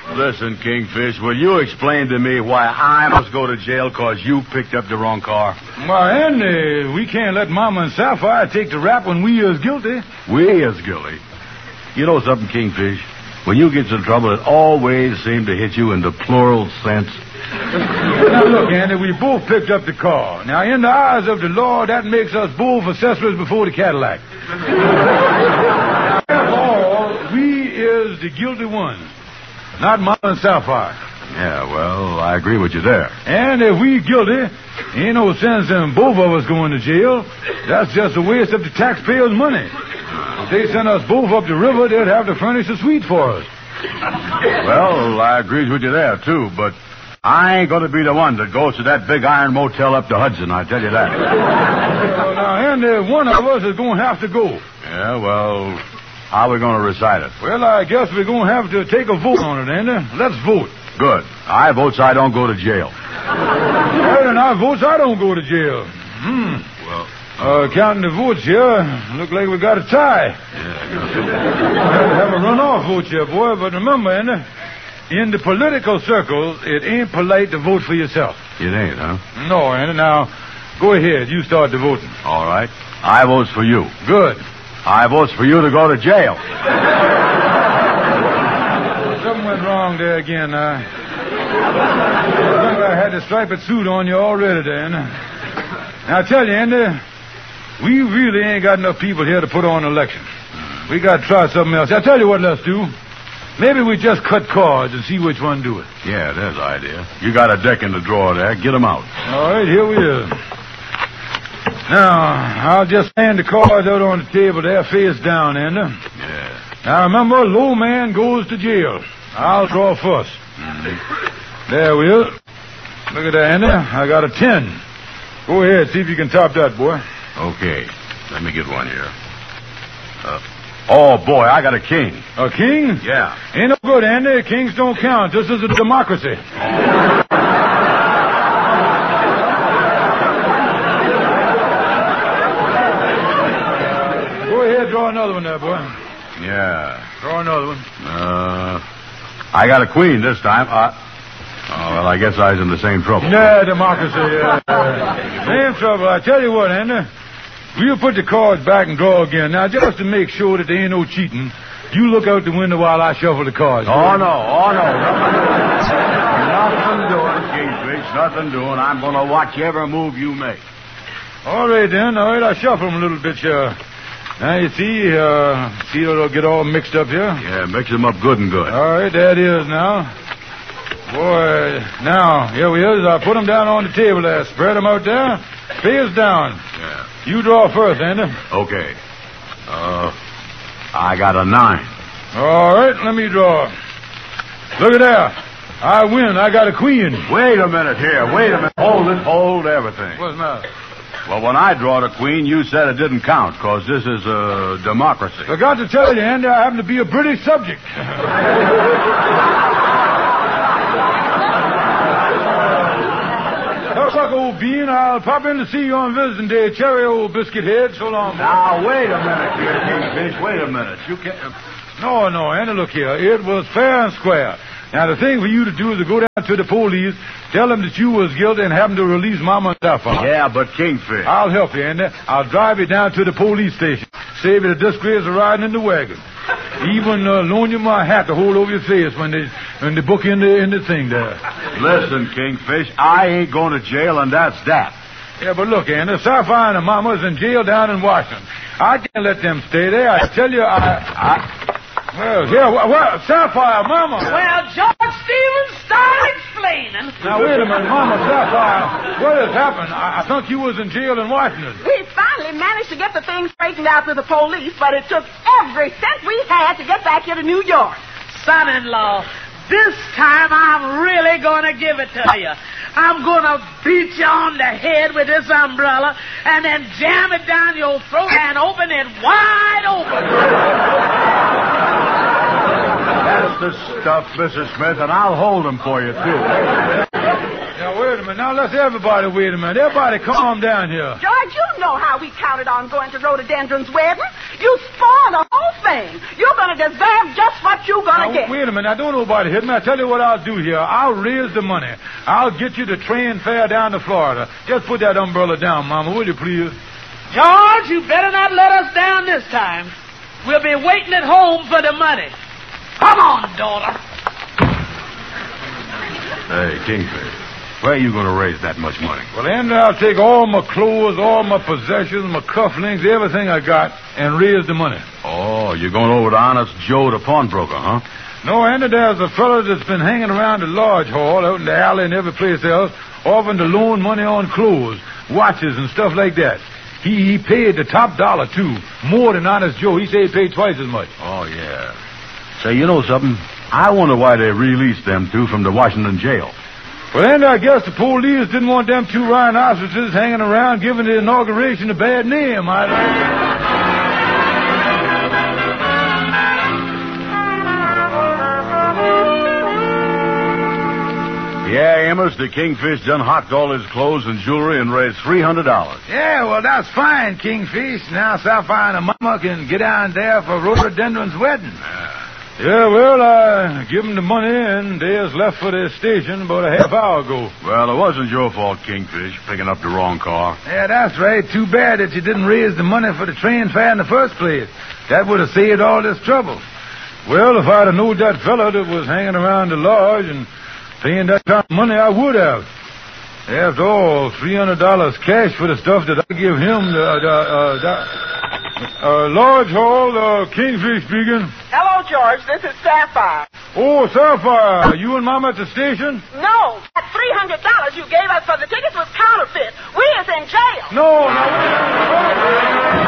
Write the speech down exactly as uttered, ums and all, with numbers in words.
Listen, Kingfish, will you explain to me why I must go to jail because you picked up the wrong car? Well, Andy, we can't let Mama and Sapphire take the rap when we is guilty. We is guilty? You know something, Kingfish? When you get in trouble, it always seems to hit you in the plural sense. Now, look, Andy, we both picked up the car. Now, in the eyes of the law, that makes us both accessories before the Cadillac. Therefore, we is the guilty ones, not Mama and Sapphire. Yeah, well, I agree with you there. And if we guilty, ain't no sense in both of us going to jail. That's just a waste of the taxpayers' money. If they send us both up the river, they'd have to furnish a suite for us. Well, I agree with you there, too, but I ain't going to be the one that goes to that big iron motel up the Hudson, I tell you that. Well, now, Andy, one of us is going to have to go. Yeah, well, how are we going to recite it? Well, I guess we're going to have to take a vote on it, Andy. Let's vote. Good. I vote so I don't go to jail. Well, then I vote so I don't go to jail. Hmm. Well... Uh, counting the votes here, look like we got a tie. Yeah. Have a runoff vote here, boy, but remember, Andy, in the political circles, it ain't polite to vote for yourself. It ain't, huh? No, Andy. Now, go ahead. You start the voting. All right. I votes for you. Good. I votes for you to go to jail. Something went wrong there again. Uh, I think I had the striped suit on you already, Dan. Now, I tell you, Andy, we really ain't got enough people here to put on an election. We got to try something else. I'll tell you what let's do. Maybe we just cut cards and see which one do it. Yeah, there's an idea. You got a deck in the drawer there. Get 'em out. All right, here we are. Now, I'll just stand the cards out on the table there, face down, Andy. Yeah. Now, remember, low man goes to jail. I'll draw first. Mm-hmm. There we are. Look at that, Andy. I got a ten. Go ahead, see if you can top that, boy. Okay. Let me get one here. Uh, oh, boy, I got a king. A king? Yeah. Ain't no good, Andy. Kings don't count. This is a democracy. Go ahead, draw another one there, boy. Yeah. Draw another one. Uh, I got a queen this time. Uh, oh, well, I guess I was in the same trouble. Yeah, democracy, yeah. Same trouble. I tell you what, Andy. We'll put the cards back and draw again. Now, just to make sure that there ain't no cheating, you look out the window while I shuffle the cards. Oh, no. Oh, no. Nothing doing, Kingfish. Nothing doing. I'm going to watch every move you make. All right, then. All right, I'll shuffle them a little bit here. Now, you see, uh, see it'll get all mixed up here? Yeah, mix them up good and good. All right, that is now. Boy, now, here we is. I put them down on the table there. Spread them out there. Face down. Yeah. You draw first, Andy. Okay. Uh, I got a nine. All right, let me draw. Look at there. I win. I got a queen. Wait a minute here. Wait a minute. Hold it. Hold everything. What's the matter? Well, when I drawed a queen, you said it didn't count, because this is a democracy. I got to tell you, Andy, I happen to be a British subject. Looks like old bean. I'll pop in to see you on visiting day. Cherry, old biscuit head. So long, boy. Now, wait a minute here, Kingfish. Wait a minute. You can't... No, no, Andy, look here. It was fair and square. Now, the thing for you to do is to go down to the police, tell them that you was guilty, and have them to release Mama and Sapphire. Yeah, but Kingfish... I'll help you, Andy. I'll drive you down to the police station. Save you the disgrace of riding in the wagon. Even uh, loan you my hat to hold over your face when they when they book in the in the thing there. Listen, Kingfish, I ain't going to jail, and that's that. Yeah, but look, Andy, Sapphire and the Mama's in jail down in Washington. I can't let them stay there. I tell you, I... I well, yeah, well, well, Sapphire, Mama. Well, George Stevens, start explaining. Now, wait a minute, Mama, Sapphire, what has happened? I, I thought you was in jail in Washington. We finally managed to get the thing straightened out with the police, but it took every cent we had to get back here to New York. Son-in-law, this time I'm really going to give it to you. I'm going to beat you on the head with this umbrella and then jam it down your throat and open it wide open. That's the stuff, Missus Smith, and I'll hold them for you, too. Now, wait a minute. Now, let's everybody wait a minute. Everybody calm down here. George, you know how we counted on going to Rhododendron's wedding. You spoiled the whole thing. You're going to deserve just what you're going to now, again. wait a minute. Now, don't nobody hit me. I'll tell you what I'll do here. I'll raise the money. I'll get you the train fare down to Florida. Just put that umbrella down, Mama, will you, please? George, you better not let us down this time. We'll be waiting at home for the money. Come on, daughter. Hey, Kingfish, where are you going to raise that much money? Well, then I'll take all my clothes, all my possessions, my cufflinks, everything I got, and raise the money. Oh, you're going over to Honest Joe, the pawnbroker, huh? No, Andy, there's a fellow that's been hanging around the lodge hall, out in the alley and every place else, offering to loan money on clothes, watches, and stuff like that. He, he paid the top dollar, too. More than Honest Joe. He said he paid twice as much. Oh, yeah. Say, you know something? I wonder why they released them two from the Washington jail. Well, then I guess the police didn't want them two rhinoceroses hanging around giving the inauguration a bad name. I Yeah, Amos, the Kingfish done hocked all his clothes and jewelry and raised three hundred dollars. Yeah, well, that's fine, Kingfish. Now Sapphire and Mama can get down there for Rhododendron's wedding. Yeah. Yeah, well, I give them the money, and they just left for their station about a half hour ago. Well, it wasn't your fault, Kingfish, picking up the wrong car. Yeah, that's right. Too bad that you didn't raise the money for the train fare in the first place. That would have saved all this trouble. Well, if I'd have known that fella that was hanging around the lodge and paying that kind of money, I would have. After all, three hundred dollars cash for the stuff that I give him, the, the, uh, the, uh, Lodge Hall, uh, Kingfish speaking. Hello, George. This is Sapphire. Oh, Sapphire, you and Mama at the station? No, that three hundred dollars you gave us for the tickets was counterfeit. We is in jail. No, no.